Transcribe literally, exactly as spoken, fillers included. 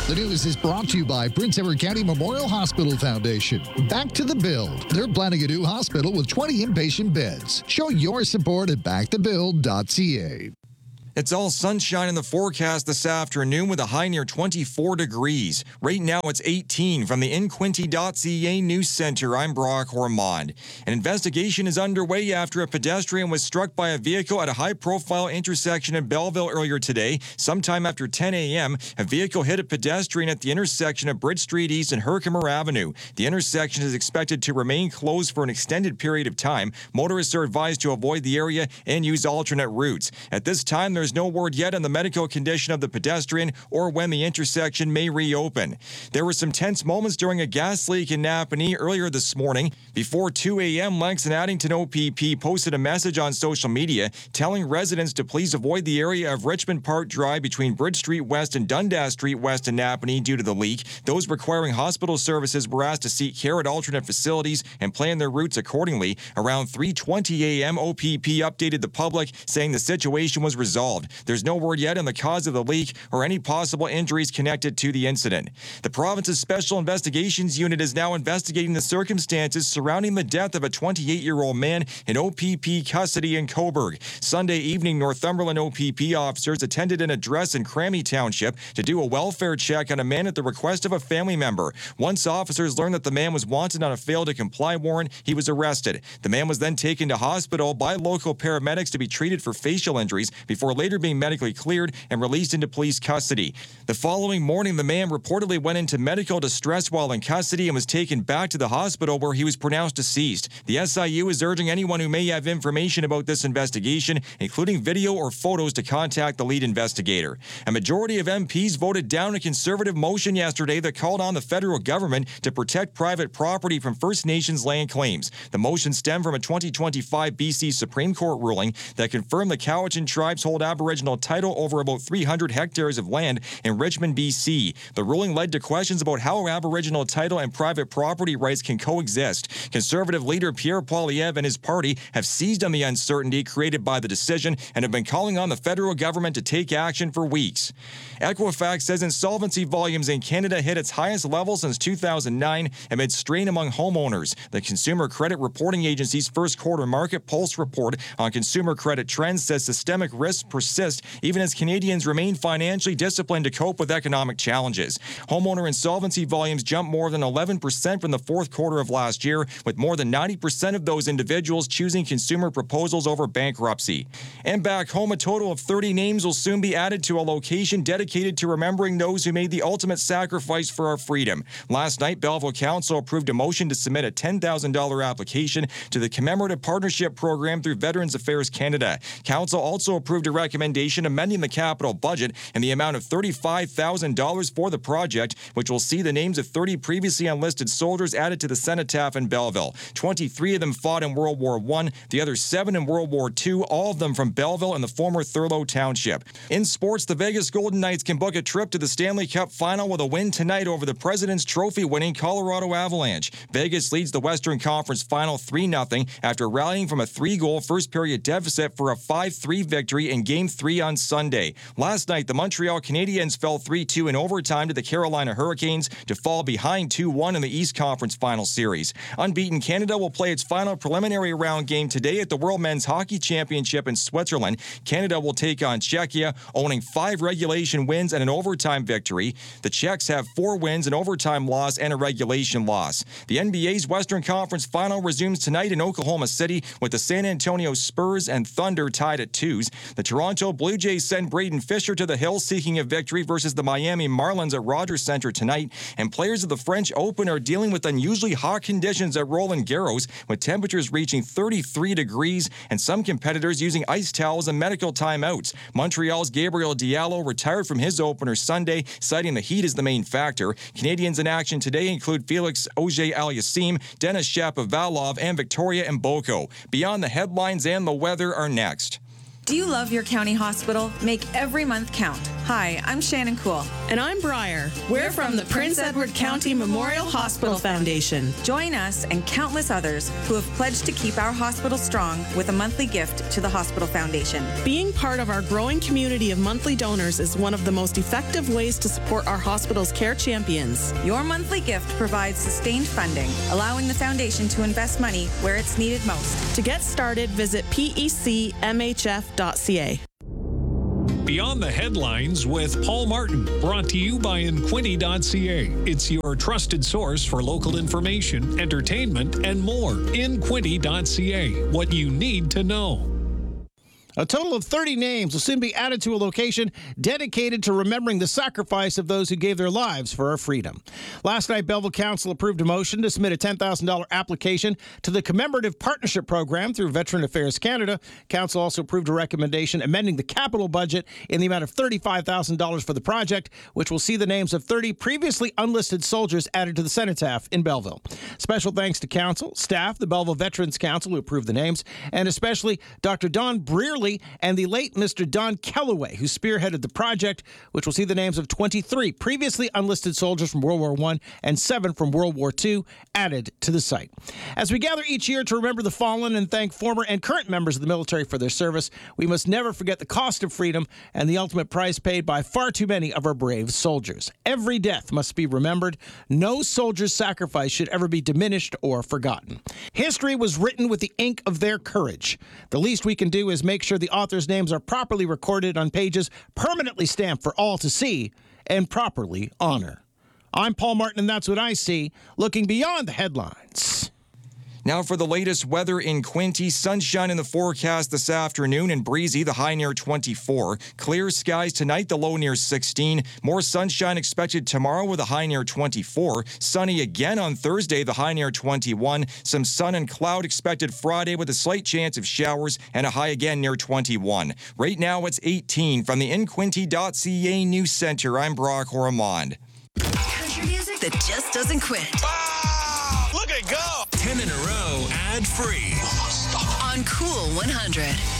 The news is brought to you by Prince Edward County Memorial Hospital Foundation. Back to the Build. They're planning a new hospital with twenty inpatient beds. Show your support at back the build dot c a. It's all sunshine in the forecast this afternoon with a high near twenty-four degrees. Right now it's eighteen. From the in quinte dot c a News Center, I'm Brock Ormond. An investigation is underway after a pedestrian was struck by a vehicle at a high-profile intersection in Belleville earlier today. Sometime after ten a m, a vehicle hit a pedestrian at the intersection of Bridge Street East and Herkimer Avenue. The intersection is expected to remain closed for an extended period of time. Motorists are advised to avoid the area and use alternate routes. At this time, there's no word yet on the medical condition of the pedestrian or when the intersection may reopen. There were some tense moments during a gas leak in Napanee earlier this morning. Before two a m, Langston Addington O P P posted a message on social media telling residents to please avoid the area of Richmond Park Drive between Bridge Street West and Dundas Street West in Napanee due to the leak. Those requiring hospital services were asked to seek care at alternate facilities and plan their routes accordingly. Around three twenty a m, O P P updated the public saying the situation was resolved. There's no word yet on the cause of the leak or any possible injuries connected to the incident. The province's Special Investigations Unit is now investigating the circumstances surrounding the death of a twenty-eight-year-old man in O P P custody in Cobourg. Sunday evening, Northumberland O P P officers attended an address in Crammy Township to do a welfare check on a man at the request of a family member. Once officers learned that the man was wanted on a fail-to-comply warrant, he was arrested. The man was then taken to hospital by local paramedics to be treated for facial injuries before later being medically cleared and released into police custody. The following morning, the man reportedly went into medical distress while in custody and was taken back to the hospital where he was pronounced deceased. The S I U is urging anyone who may have information about this investigation, including video or photos, to contact the lead investigator. A majority of M Ps voted down a Conservative motion yesterday that called on the federal government to protect private property from First Nations land claims. The motion stemmed from a twenty twenty-five B C Supreme Court ruling that confirmed the Cowichan tribes hold Aboriginal title over about three hundred hectares of land in Richmond, B C. The ruling led to questions about how Aboriginal title and private property rights can coexist. Conservative leader Pierre Poilievre and his party have seized on the uncertainty created by the decision and have been calling on the federal government to take action for weeks. Equifax says insolvency volumes in Canada hit its highest level since two thousand nine amid strain among homeowners. The Consumer Credit Reporting Agency's first quarter market pulse report on consumer credit trends says systemic risks persist even as Canadians remain financially disciplined to cope with economic challenges. Homeowner insolvency volumes jumped more than eleven percent from the fourth quarter of last year, with more than ninety percent of those individuals choosing consumer proposals over bankruptcy. And back home, a total of thirty names will soon be added to a location dedicated to remembering those who made the ultimate sacrifice for our freedom. Last night, Belleville Council approved a motion to submit a ten thousand dollars application to the Commemorative Partnership Program through Veterans Affairs Canada. Council also approved a recommendation amending the capital budget in the amount of thirty-five thousand dollars for the project, which will see the names of thirty previously enlisted soldiers added to the cenotaph in Belleville. twenty-three of them fought in World War One, the other seven in World War Two, all of them from Belleville and the former Thurlow Township. In sports, the Vegas Golden Knights can book a trip to the Stanley Cup Final with a win tonight over the President's Trophy-winning Colorado Avalanche. Vegas leads the Western Conference Final three nothing after rallying from a three-goal first-period deficit for a five three victory in Game three on Sunday. Last night, the Montreal Canadiens fell three two in overtime to the Carolina Hurricanes to fall behind two one in the East Conference Final Series. Unbeaten Canada will play its final preliminary round game today at the World Men's Hockey Championship in Switzerland. Canada will take on Czechia, owning five regulation wins and an overtime victory. The Czechs have four wins, an overtime loss, and a regulation loss. The N B A's Western Conference Final resumes tonight in Oklahoma City with the San Antonio Spurs and Thunder tied at twos. The Toronto Blue Jays send Braden Fisher to the hill seeking a victory versus the Miami Marlins at Rogers Center tonight. And players of the French Open are dealing with unusually hot conditions at Roland Garros, with temperatures reaching thirty-three degrees and some competitors using ice towels and medical timeouts. Montreal's Gabriel Diallo retired from his opener Sunday, citing the heat as the main factor. Canadians in action today include Felix Auger-Aliassime, Denis Shapovalov, and Victoria Mboko. Beyond the headlines and the weather are next. Do you love your county hospital? Make every month count. Hi, I'm Shannon Cool. And I'm Briar. We're from the Prince Edward County Memorial Hospital Foundation. Join us and countless others who have pledged to keep our hospital strong with a monthly gift to the Hospital Foundation. Being part of our growing community of monthly donors is one of the most effective ways to support our hospital's care champions. Your monthly gift provides sustained funding, allowing the foundation to invest money where it's needed most. To get started, visit P E C M H F dot C A. Beyond the Headlines with Paul Martin, brought to you by Inquinty dot C A. It's your trusted source for local information, entertainment, and more. Inquinty dot C A. What you need to know. A total of thirty names will soon be added to a location dedicated to remembering the sacrifice of those who gave their lives for our freedom. Last night, Belleville Council approved a motion to submit a ten thousand dollars application to the Commemorative Partnership Program through Veteran Affairs Canada. Council also approved a recommendation amending the capital budget in the amount of thirty-five thousand dollars for the project, which will see the names of thirty previously unlisted soldiers added to the cenotaph in Belleville. Special thanks to Council, staff, the Belleville Veterans Council who approved the names, and especially Doctor Don Brearley and the late Mister Don Kellaway, who spearheaded the project, which will see the names of twenty-three previously unlisted soldiers from World War One and seven from World War Two added to the site. As we gather each year to remember the fallen and thank former and current members of the military for their service, we must never forget the cost of freedom and the ultimate price paid by far too many of our brave soldiers. Every death must be remembered. No soldier's sacrifice should ever be diminished or forgotten. History was written with the ink of their courage. The least we can do is make sure the authors' names are properly recorded on pages permanently stamped for all to see and properly honor. I'm Paul Martin, and that's what I see, looking beyond the headlines. Now for the latest weather in Quinte. Sunshine in the forecast this afternoon and breezy, the high near twenty-four. Clear skies tonight, the low near sixteen. More sunshine expected tomorrow with a high near twenty-four. Sunny again on Thursday, the high near twenty-one. Some sun and cloud expected Friday with a slight chance of showers and a high again near twenty-one. Right now it's eighteen. From the Inquinty dot C A News Center, I'm Brock Ormond. Country music that just doesn't quit. Wow! Look at it go! ten in a row, ad-free. On Cool one hundred.